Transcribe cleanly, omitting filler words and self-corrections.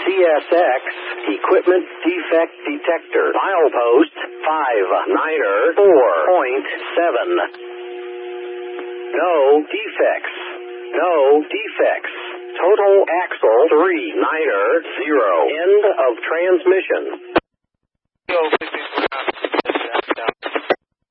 CSX Equipment Defect Detector. Milepost 59er 4.7. No defects. No defects. Total axle 39er 0. End of transmission.